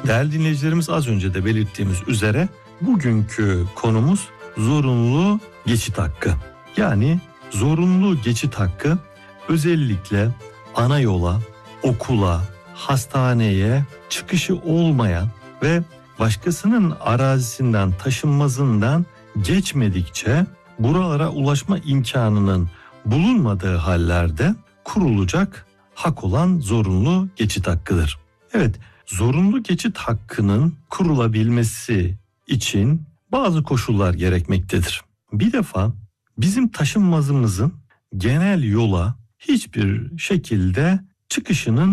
Değerli dinleyicilerimiz, az önce de belirttiğimiz üzere bugünkü konumuz zorunlu geçit hakkı. Yani zorunlu geçit hakkı özellikle ana yola, okula, hastaneye çıkışı olmayan ve başkasının arazisinden, taşınmazından geçmedikçe buralara ulaşma imkanının bulunmadığı hallerde kurulacak hak olan zorunlu geçit hakkıdır. Evet, zorunlu geçit hakkının kurulabilmesi için bazı koşullar gerekmektedir. Bir defa bizim taşınmazımızın genel yola hiçbir şekilde çıkışının